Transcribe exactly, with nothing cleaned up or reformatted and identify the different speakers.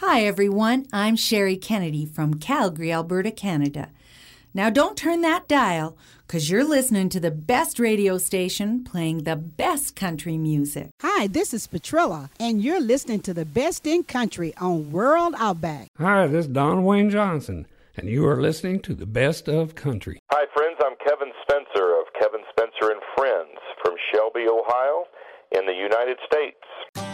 Speaker 1: Hi, everyone. I'm Sherry Kennedy from Calgary, Alberta, Canada. Now, don't turn that dial, because you're listening to the best radio station playing the best country music.
Speaker 2: Hi, this is Petrilla, and you're listening to the best in country on World Outback.
Speaker 3: Hi, this is Don Wayne Johnson, and you are listening to the best of country.
Speaker 4: Hi, friends. I'm Kevin Spencer of Kevin Spencer and Friends from Shelby, Ohio, in the United States.